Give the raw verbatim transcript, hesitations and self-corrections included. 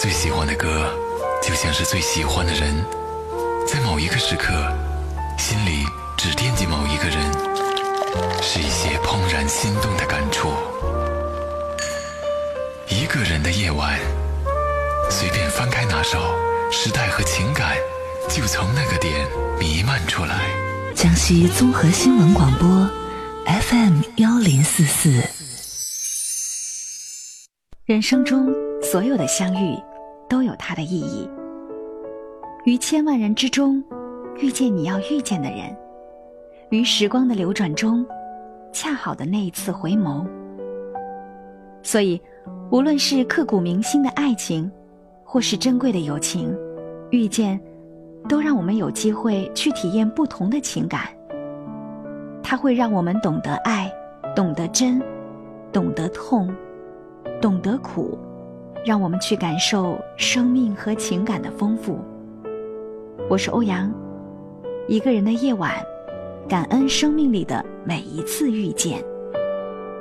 最喜欢的歌就像是最喜欢的人，在某一个时刻心里只惦记某一个人，是一些怦然心动的感触。一个人的夜晚，随便翻开哪首，时代和情感就从那个点弥漫出来。 江西综合新闻广播 F M 一零四四。 人生中所有的相遇都有它的意义，于千万人之中遇见你要遇见的人，于时光的流转中恰好的那一次回眸。所以无论是刻骨铭心的爱情，或是珍贵的友情，遇见都让我们有机会去体验不同的情感。它会让我们懂得爱，懂得真，懂得痛，懂得苦，让我们去感受生命和情感的丰富。我是欧阳，一个人的夜晚，感恩生命里的每一次遇见。